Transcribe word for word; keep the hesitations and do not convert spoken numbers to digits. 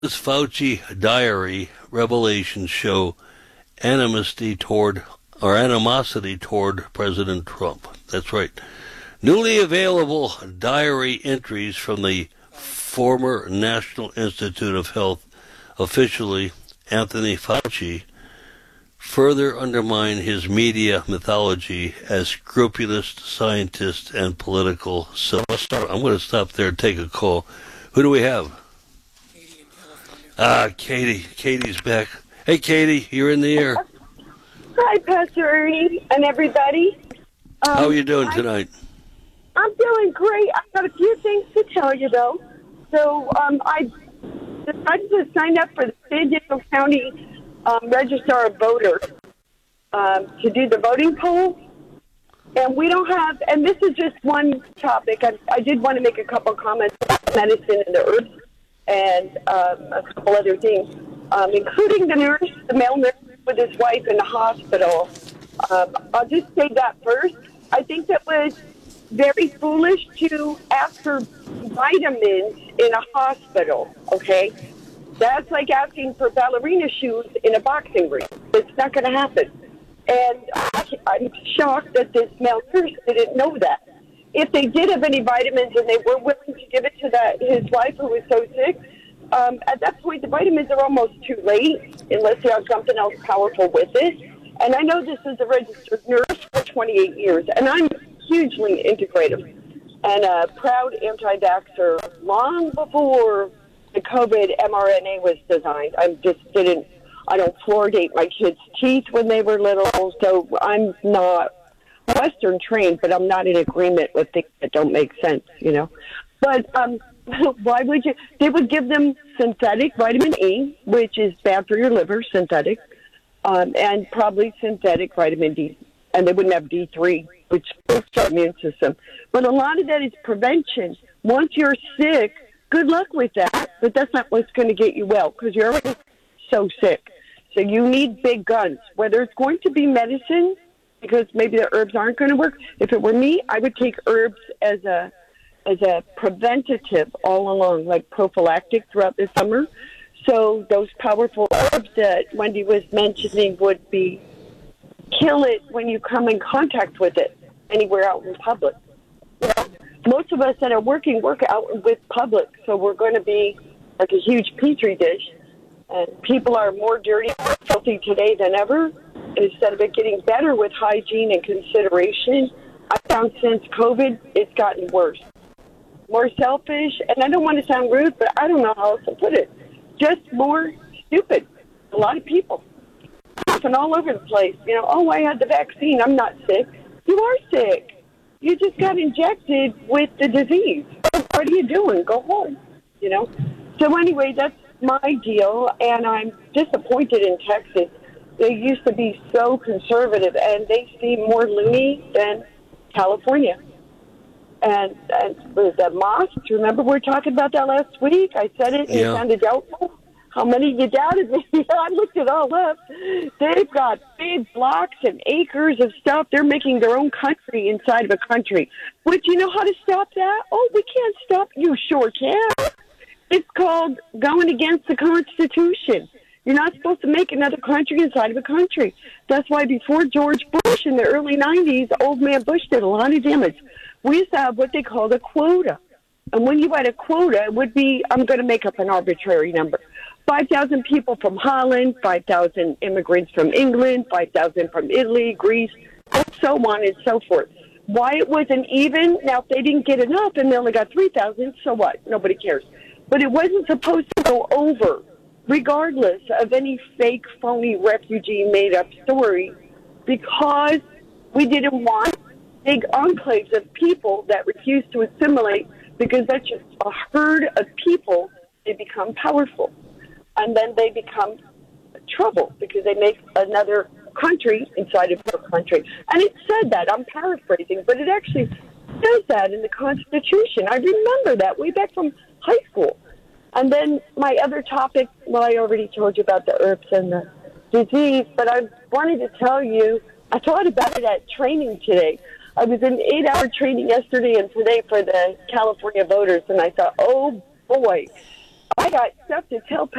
This Fauci diary revelations show animosity toward or animosity toward President Trump. That's right. Newly available diary entries from the former National Institute of Health officially Anthony Fauci further undermine his media mythology as scrupulous scientist and political. So I'm going to stop there and take a call. Who do we have? Ah, Katie. Katie's back. Hey, Katie, you're in the air. Hi, Pastor Ernie and everybody. Um, How are you doing I, tonight? I'm doing great. I've got a few things to tell you, though. So um, I decided to sign up for the San Diego County um, Register of Voters um, to do the voting poll. And we don't have, and this is just one topic. I, I did want to make a couple comments about medicine and the herbs and um, a couple other things, um, including the nurse, the male nurse with his wife in the hospital. Um, I'll just say that first. I think that was very foolish to ask for vitamins in a hospital, okay? That's like asking for ballerina shoes in a boxing ring. It's not going to happen. And I, I'm shocked that this male nurse didn't know that. If they did have any vitamins and they were willing to give it to that his wife who was so sick, um, at that point the vitamins are almost too late unless they have something else powerful with it. And I know this is a registered nurse for twenty-eight years, and I'm hugely integrative and a proud anti-vaxxer long before the COVID mRNA was designed. I just didn't, I don't fluoridate my kids' teeth when they were little, so I'm not Western trained, but I'm not in agreement with things that don't make sense, you know. But um, why would you? They would give them synthetic vitamin E, which is bad for your liver, synthetic, um, and probably synthetic vitamin D. And they wouldn't have D three, which boosts our immune system. But a lot of that is prevention. Once you're sick, good luck with that. But that's not what's going to get you well, because you're already so sick. So you need big guns, whether it's going to be medicine, because maybe the herbs aren't going to work. If it were me, I would take herbs as a as a preventative all along, like prophylactic throughout the summer. So those powerful herbs that Wendy was mentioning would be kill it when you come in contact with it anywhere out in public. You know, most of us that are working work out with public, so we're going to be like a huge petri dish. And people are more dirty and filthy today than ever. Instead of it getting better with hygiene and consideration, I found since COVID, it's gotten worse. More selfish, and I don't want to sound rude, but I don't know how else to put it. Just more stupid. A lot of people. And all over the place. You know, oh, I had the vaccine. I'm not sick. You are sick. You just got injected with the disease. What are you doing? Go home. You know? So anyway, that's my deal, and I'm disappointed in Texas. They used to be so conservative, and they seem more loony than California. And, and with the mosques, remember we were talking about that last week? I said it, and yeah. It sounded doubtful. How many of you doubted me? I looked it all up. They've got big blocks and acres of stuff. They're making their own country inside of a country. Would you know how to stop that? Oh, we can't stop. You sure can. It's called going against the Constitution. You're not supposed to make another country inside of a country. That's why before George Bush in the early nineties, old man Bush did a lot of damage. We used to have what they called a quota. And when you had a quota, it would be, I'm going to make up an arbitrary number, five thousand people from Holland, five thousand immigrants from England, five thousand from Italy, Greece, and so on and so forth. Why it wasn't even, now if they didn't get enough and they only got three thousand, so what? Nobody cares. But it wasn't supposed to go over, regardless of any fake, phony refugee made-up story, because we didn't want big enclaves of people that refuse to assimilate, because that's just a herd of people. They become powerful, and then they become trouble because they make another country inside of your country. And it said that, I'm paraphrasing, but it actually says that in the Constitution. I remember that way back from high school. And then my other topic, well, I already told you about the herbs and the disease, but I wanted to tell you, I thought about it at training today. I was in eight-hour training yesterday and today for the California voters, and I thought, oh, boy, I got stuff to tell